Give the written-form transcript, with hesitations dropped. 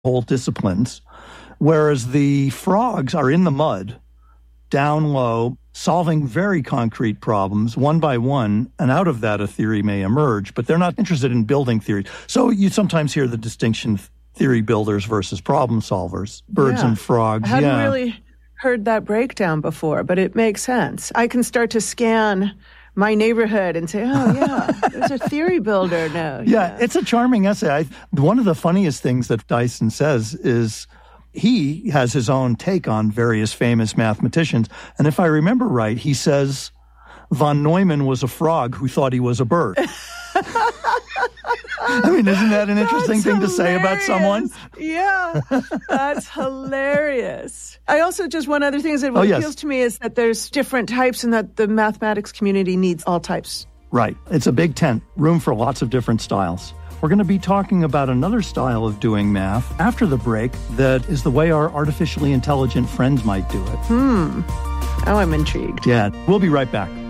whole disciplines, whereas the frogs are in the mud, down low, solving very concrete problems one by one, and out of that a theory may emerge, but they're not interested in building theories. So you sometimes hear the distinction, theory builders versus problem solvers, birds and frogs. I hadn't really heard that breakdown before, but it makes sense. I can start to scan my neighborhood and say, oh, yeah, there's a theory builder now. Yeah, it's a charming essay. One of the funniest things that Dyson says is he has his own take on various famous mathematicians. And if I remember right, he says von Neumann was a frog who thought he was a bird. I mean, isn't that an interesting thing to say about someone? Yeah, that's hilarious. I also, just one other thing is that what appeals to me is that there's different types and that the mathematics community needs all types. Right. It's a big tent, room for lots of different styles. We're going to be talking about another style of doing math after the break that is the way our artificially intelligent friends might do it. Oh, I'm intrigued. Yeah, we'll be right back.